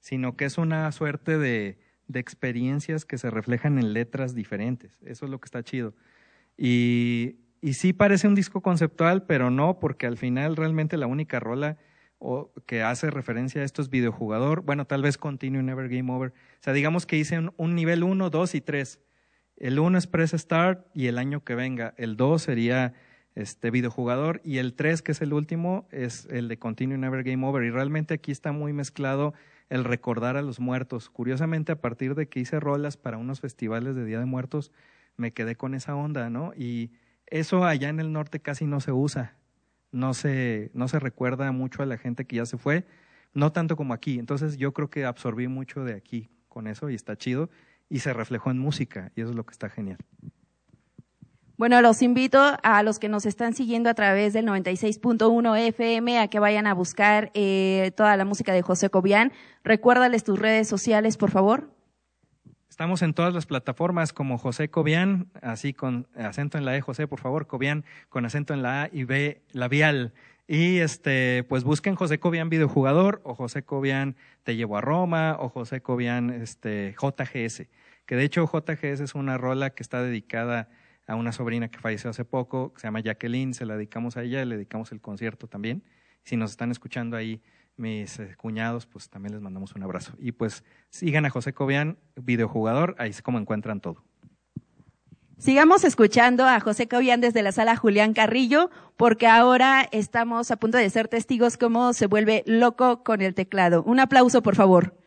sino que es una suerte de experiencias que se reflejan en letras diferentes. Eso es lo que está chido. Y sí parece un disco conceptual, pero no, porque al final realmente la única rola que hace referencia a esto es Videojugador. Bueno, tal vez Continue Never Game Over. O sea, digamos que hice un nivel 1, 2 y 3. El 1 es Press Start y el año que venga. El 2 sería Videojugador y el 3, que es el último, es el de Continue Never Game Over. Y realmente aquí está muy mezclado el recordar a los muertos. Curiosamente, a partir de que hice rolas para unos festivales de Día de Muertos, me quedé con esa onda, ¿no? Y eso allá en el norte casi no se usa. No se recuerda mucho a la gente que ya se fue, no tanto como aquí. Entonces yo creo que absorbí mucho de aquí con eso y está chido y se reflejó en música y eso es lo que está genial. Bueno, los invito a los que nos están siguiendo a través del 96.1 FM a que vayan a buscar toda la música de José Cobian. Recuérdales tus redes sociales, por favor. Estamos en todas las plataformas como José Cobian, así con acento en la E, José, por favor, Cobian, con acento en la A y B labial. Y pues busquen José Cobian Videojugador o José Cobian Te Llevo a Roma o José Cobian JGS, que de hecho JGS es una rola que está dedicada a una sobrina que falleció hace poco, que se llama Jacqueline, se la dedicamos a ella, le dedicamos el concierto también. Si nos están escuchando ahí mis cuñados, pues también les mandamos un abrazo. Y pues sigan a José Cobian, Videojugador, ahí es como encuentran todo. Sigamos escuchando a José Cobian desde la sala Julián Carrillo, porque ahora estamos a punto de ser testigos cómo se vuelve loco con el teclado. Un aplauso, por favor.